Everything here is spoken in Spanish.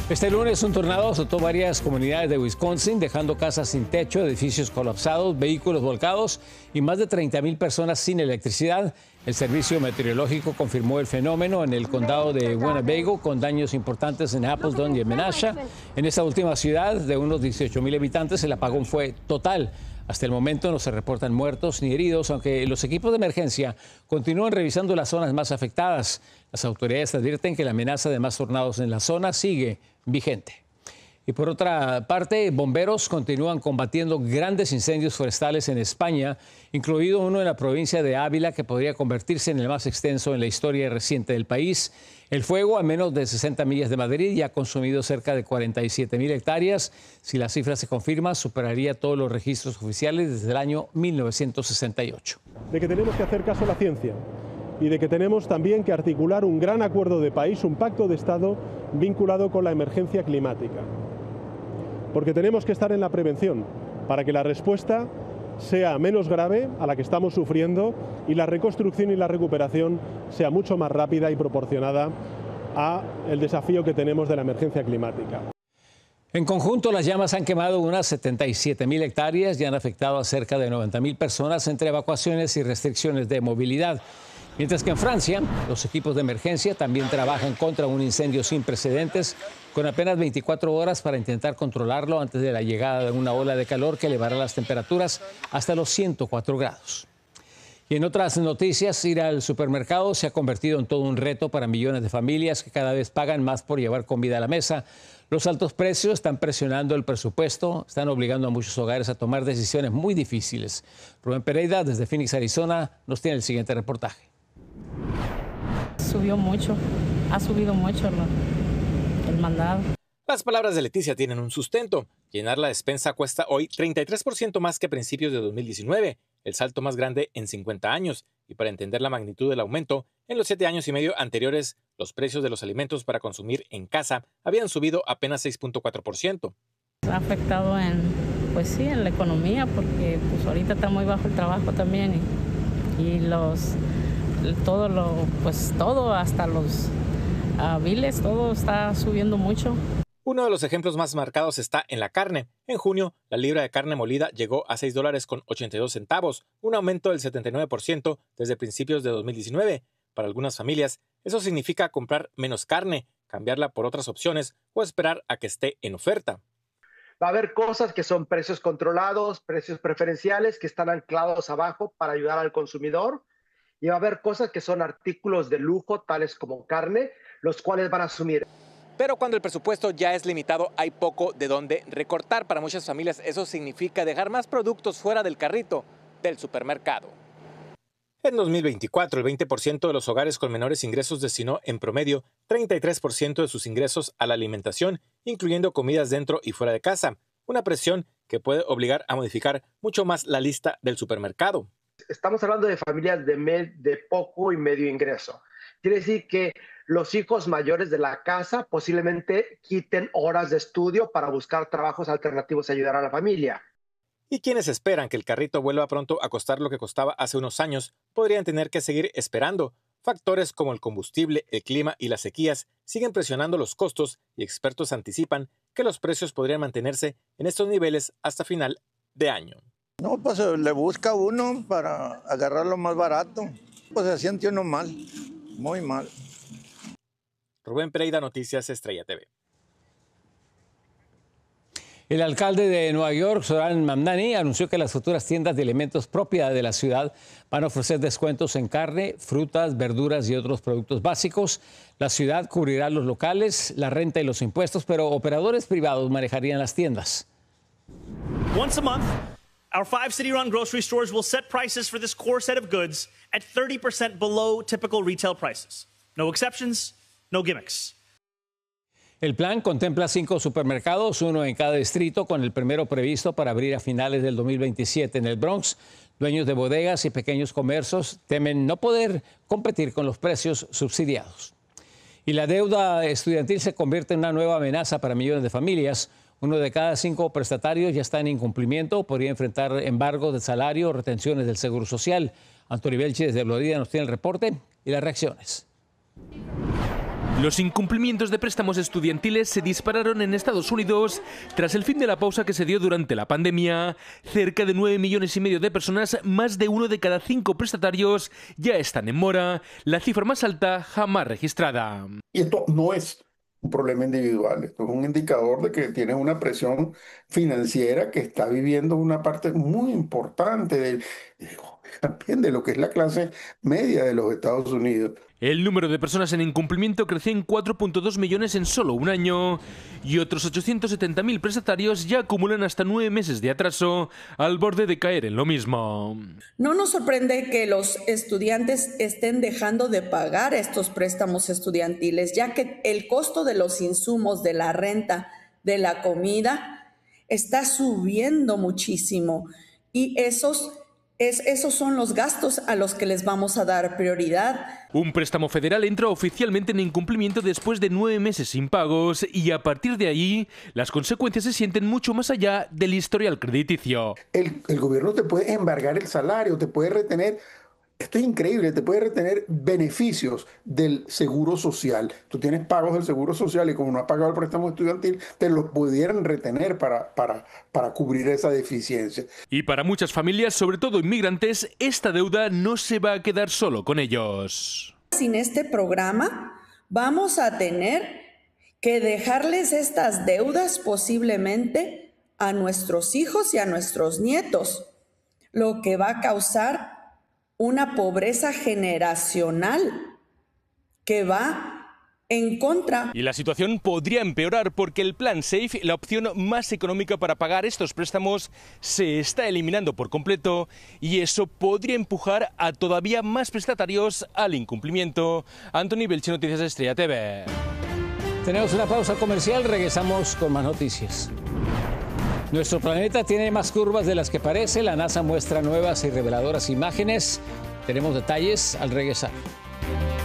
Este lunes un tornado azotó varias comunidades de Wisconsin, dejando casas sin techo, edificios colapsados, vehículos volcados y más de 30,000 personas sin electricidad. El servicio meteorológico confirmó el fenómeno en el condado de Winnebago, con daños importantes en Appleton y en Menasha. En esta última ciudad de unos 18,000 habitantes, el apagón fue total. Hasta el momento no se reportan muertos ni heridos, aunque los equipos de emergencia continúan revisando las zonas más afectadas. Las autoridades advierten que la amenaza de más tornados en la zona sigue vigente. Y por otra parte, bomberos continúan combatiendo grandes incendios forestales en España, incluido uno en la provincia de Ávila que podría convertirse en el más extenso en la historia reciente del país. El fuego, a menos de 60 millas de Madrid, ya ha consumido cerca de 47,000 hectáreas. Si la cifra se confirma, superaría todos los registros oficiales desde el año 1968. De que tenemos que hacer caso a la ciencia y de que tenemos también que articular un gran acuerdo de país, un pacto de Estado vinculado con la emergencia climática. Porque tenemos que estar en la prevención para que la respuesta sea menos grave a la que estamos sufriendo y la reconstrucción y la recuperación sea mucho más rápida y proporcionada al desafío que tenemos de la emergencia climática. En conjunto, las llamas han quemado unas 77,000 hectáreas y han afectado a cerca de 90,000 personas entre evacuaciones y restricciones de movilidad. Mientras que en Francia, los equipos de emergencia también trabajan contra un incendio sin precedentes, con apenas 24 horas para intentar controlarlo antes de la llegada de una ola de calor que elevará las temperaturas hasta los 104 grados. Y en otras noticias, ir al supermercado se ha convertido en todo un reto para millones de familias que cada vez pagan más por llevar comida a la mesa. Los altos precios están presionando el presupuesto, están obligando a muchos hogares a tomar decisiones muy difíciles. Rubén Pereira, desde Phoenix, Arizona, nos tiene el siguiente reportaje. Subió mucho, ha subido mucho el mandado. Las palabras de Leticia tienen un sustento. Llenar la despensa cuesta hoy 33% más que a principios de 2019, el salto más grande en 50 años. Y para entender la magnitud del aumento, en los 7 años y medio anteriores, los precios de los alimentos para consumir en casa habían subido apenas 6.4%. Ha afectado en la economía, porque pues ahorita está muy bajo el trabajo también y todo, hasta los biles, todo está subiendo mucho. Uno de los ejemplos más marcados está en la carne. En junio, la libra de carne molida llegó a $6.82, un aumento del 79% desde principios de 2019. Para algunas familias, eso significa comprar menos carne, cambiarla por otras opciones o esperar a que esté en oferta. Va a haber cosas que son precios controlados, precios preferenciales que están anclados abajo para ayudar al consumidor. Y va a haber cosas que son artículos de lujo, tales como carne, los cuales van a asumir. Pero cuando el presupuesto ya es limitado, hay poco de dónde recortar. Para muchas familias eso significa dejar más productos fuera del carrito del supermercado. En 2024, el 20% de los hogares con menores ingresos destinó en promedio 33% de sus ingresos a la alimentación, incluyendo comidas dentro y fuera de casa. Una presión que puede obligar a modificar mucho más la lista del supermercado. Estamos hablando de familias de poco y medio ingreso. Quiere decir que los hijos mayores de la casa posiblemente quiten horas de estudio para buscar trabajos alternativos y ayudar a la familia. Y quienes esperan que el carrito vuelva pronto a costar lo que costaba hace unos años, podrían tener que seguir esperando. Factores como el combustible, el clima y las sequías siguen presionando los costos y expertos anticipan que los precios podrían mantenerse en estos niveles hasta final de año. No, pues le busca uno para agarrar lo más barato. Pues se siente uno mal, muy mal. Rubén Pereira, Noticias Estrella TV. El alcalde de Nueva York, Zoran Mamdani, anunció que las futuras tiendas de alimentos propiedad de la ciudad van a ofrecer descuentos en carne, frutas, verduras y otros productos básicos. La ciudad cubrirá los locales, la renta y los impuestos, pero operadores privados manejarían las tiendas. Once a month, our 5 city-run grocery stores will set prices for this core set of goods at 30% below typical retail prices. No exceptions, no gimmicks. El plan contempla 5 supermercados, uno en cada distrito, con el primero previsto para abrir a finales del 2027 en el Bronx. Dueños de bodegas y pequeños comercios temen no poder competir con los precios subsidiados. Y la deuda estudiantil se convierte en una nueva amenaza para millones de familias. 1 de cada 5 prestatarios ya está en incumplimiento, podría enfrentar embargos de salario o retenciones del Seguro Social. Antonio Belchi desde Florida nos tiene el reporte y las reacciones. Los incumplimientos de préstamos estudiantiles se dispararon en Estados Unidos tras el fin de la pausa que se dio durante la pandemia. Cerca de 9,5 millones de personas, más de 1 de cada 5 prestatarios, ya están en mora, la cifra más alta jamás registrada. Y esto no es un problema individual, esto es un indicador de que tienes una presión financiera que está viviendo una parte muy importante también de lo que es la clase media de los Estados Unidos. El número de personas en incumplimiento creció en 4,2 millones en solo un año y otros 870.000 prestatarios ya acumulan hasta 9 meses de atraso, al borde de caer en lo mismo. No nos sorprende que los estudiantes estén dejando de pagar estos préstamos estudiantiles, ya que el costo de los insumos, de la renta, de la comida, está subiendo muchísimo y esos son los gastos a los que les vamos a dar prioridad. Un préstamo federal entra oficialmente en incumplimiento después de 9 meses sin pagos y a partir de ahí las consecuencias se sienten mucho más allá del historial crediticio. El gobierno te puede embargar el salario, te puede retener. Esto es increíble, te puede retener beneficios del seguro social. Tú tienes pagos del seguro social y como no has pagado el préstamo estudiantil, te los pudieran retener para cubrir esa deficiencia. Y para muchas familias, sobre todo inmigrantes, esta deuda no se va a quedar solo con ellos. Sin este programa, vamos a tener que dejarles estas deudas posiblemente a nuestros hijos y a nuestros nietos, lo que va a causar una pobreza generacional que va en contra. Y la situación podría empeorar porque el plan SAFE, la opción más económica para pagar estos préstamos, se está eliminando por completo y eso podría empujar a todavía más prestatarios al incumplimiento. Anthony Belchi, Noticias Estrella TV. Tenemos una pausa comercial, regresamos con más noticias. Nuestro planeta tiene más curvas de las que parece. La NASA muestra nuevas y reveladoras imágenes. Tenemos detalles al regresar.